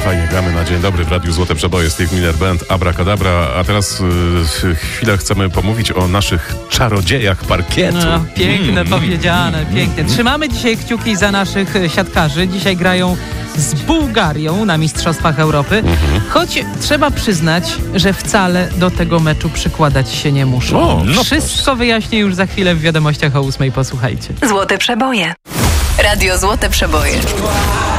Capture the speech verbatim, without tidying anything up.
fajnie gramy na dzień dobry w Radiu Złote Przeboje. Steve Miller Band, Abracadabra. A teraz y, chwilę chcemy pomówić o naszych czarodziejach parkietu. No, piękne Mm. powiedziane, pięknie. Trzymamy dzisiaj kciuki za naszych siatkarzy. Dzisiaj grają z Bułgarią na Mistrzostwach Europy. Mhm. Choć trzeba przyznać, że wcale do tego meczu przykładać się nie muszą. O, no Wszystko wyjaśnię już za chwilę w wiadomościach o ósmej. Posłuchajcie. Złote Przeboje. Radio Złote Przeboje.